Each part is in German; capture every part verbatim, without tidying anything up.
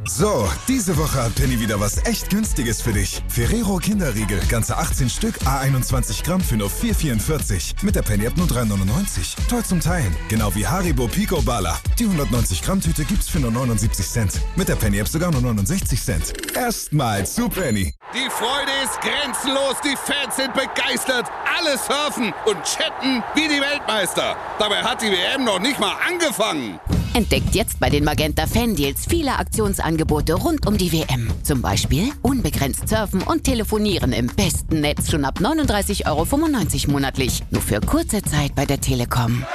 So, diese Woche hat Penny wieder was echt Günstiges für dich. Ferrero Kinderriegel, ganze achtzehn Stück, à einundzwanzig Gramm für nur vier vierundvierzig. Mit der Penny-App nur drei neunundneunzig. Toll zum Teilen. Genau wie Haribo Pico Bala. Die hundertneunzig Gramm Tüte gibt's für nur neunundsiebzig Cent. Mit der Penny-App sogar nur neunundsechzig Cent. Erstmal zu Penny. Die Freude ist grenzenlos, die Fans sind begeistert. Alle surfen und chatten wie die Weltmeister. Dabei hat die W M noch nicht mal angefangen. Entdeckt jetzt bei den Magenta Fan-Deals viele Aktionsangebote rund um die W M. Zum Beispiel unbegrenzt surfen und telefonieren im besten Netz schon ab neununddreißig Euro fünfundneunzig monatlich. Nur für kurze Zeit bei der Telekom.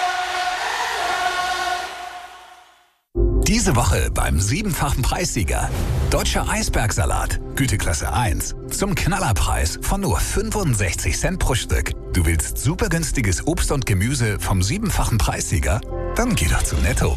Diese Woche beim siebenfachen Preissieger. Deutscher Eisbergsalat, Güteklasse eins. Zum Knallerpreis von nur fünfundsechzig Cent pro Stück. Du willst super günstiges Obst und Gemüse vom siebenfachen Preissieger? Dann geh doch zu Netto.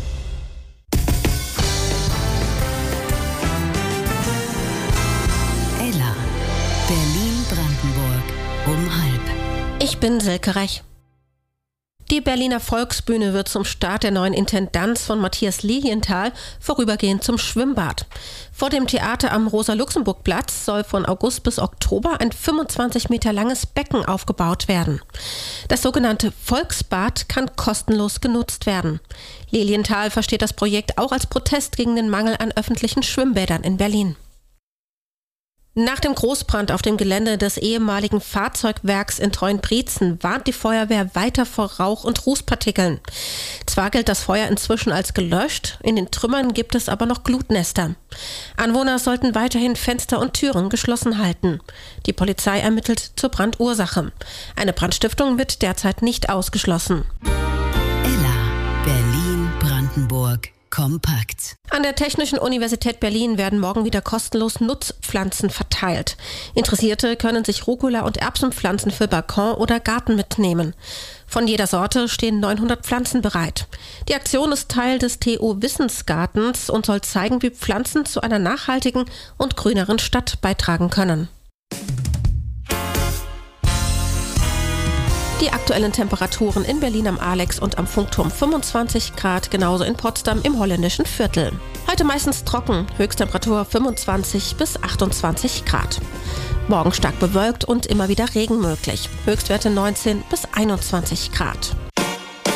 Ella, Berlin-Brandenburg um halb. Ich bin Silke Reich. Die Berliner Volksbühne wird zum Start der neuen Intendanz von Matthias Lilienthal vorübergehend zum Schwimmbad. Vor dem Theater am Rosa-Luxemburg-Platz soll von August bis Oktober ein fünfundzwanzig Meter langes Becken aufgebaut werden. Das sogenannte Volksbad kann kostenlos genutzt werden. Lilienthal versteht das Projekt auch als Protest gegen den Mangel an öffentlichen Schwimmbädern in Berlin. Nach dem Großbrand auf dem Gelände des ehemaligen Fahrzeugwerks in Treuenbrietzen warnt die Feuerwehr weiter vor Rauch- und Rußpartikeln. Zwar gilt das Feuer inzwischen als gelöscht, in den Trümmern gibt es aber noch Glutnester. Anwohner sollten weiterhin Fenster und Türen geschlossen halten. Die Polizei ermittelt zur Brandursache. Eine Brandstiftung wird derzeit nicht ausgeschlossen. Ella, Berlin-Brandenburg. Kompakt. An der Technischen Universität Berlin werden morgen wieder kostenlos Nutzpflanzen verteilt. Interessierte können sich Rucola- und Erbsenpflanzen für Balkon oder Garten mitnehmen. Von jeder Sorte stehen neunhundert Pflanzen bereit. Die Aktion ist Teil des T U Wissensgartens und soll zeigen, wie Pflanzen zu einer nachhaltigen und grüneren Stadt beitragen können. Die aktuellen Temperaturen in Berlin am Alex und am Funkturm fünfundzwanzig Grad, genauso in Potsdam im holländischen Viertel. Heute meistens trocken, Höchsttemperatur fünfundzwanzig bis achtundzwanzig Grad. Morgen stark bewölkt und immer wieder Regen möglich, Höchstwerte neunzehn bis einundzwanzig Grad.